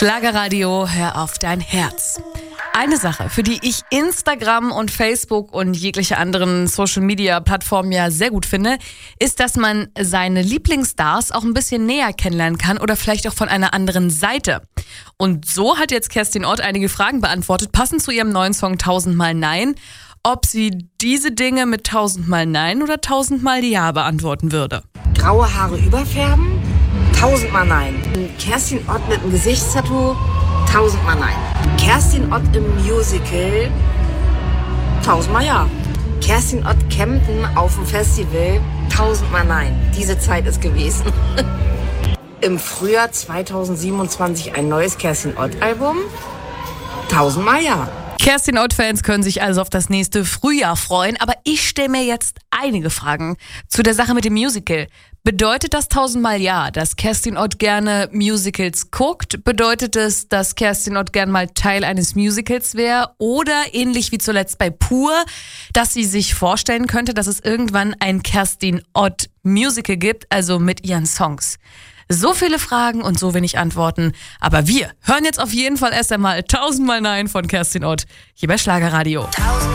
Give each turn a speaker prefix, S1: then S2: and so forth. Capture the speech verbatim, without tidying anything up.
S1: Schlagerradio, hör auf dein Herz. Eine Sache, für die ich Instagram und Facebook und jegliche anderen Social-Media-Plattformen ja sehr gut finde, ist, dass man seine Lieblingsstars auch ein bisschen näher kennenlernen kann oder vielleicht auch von einer anderen Seite. Und so hat jetzt Kerstin Ott einige Fragen beantwortet, passend zu ihrem neuen Song Tausendmal Nein, ob sie diese Dinge mit tausendmal Nein oder tausendmal Ja beantworten würde.
S2: Graue Haare überfärben? Tausendmal Nein. Kerstin Ott mit einem Gesichtstattoo? Tausendmal Nein. Kerstin Ott im Musical? Tausendmal Ja. Kerstin Ott campen auf dem Festival? Tausendmal Nein. Diese Zeit ist gewesen. Im Frühjahr zweitausendsiebenundzwanzig ein neues Kerstin Ott-Album? Tausendmal Ja.
S1: Kerstin Ott-Fans können sich also auf das nächste Frühjahr freuen, aber ich stelle mir jetzt einige Fragen zu der Sache mit dem Musical. Bedeutet das tausendmal Ja, dass Kerstin Ott gerne Musicals guckt? Bedeutet es, dass Kerstin Ott gern mal Teil eines Musicals wäre? Oder ähnlich wie zuletzt bei Pur, dass sie sich vorstellen könnte, dass es irgendwann ein Kerstin Ott Musical gibt, also mit ihren Songs? So viele Fragen und so wenig Antworten. Aber wir hören jetzt auf jeden Fall erst einmal tausendmal Nein von Kerstin Ott hier bei Schlagerradio.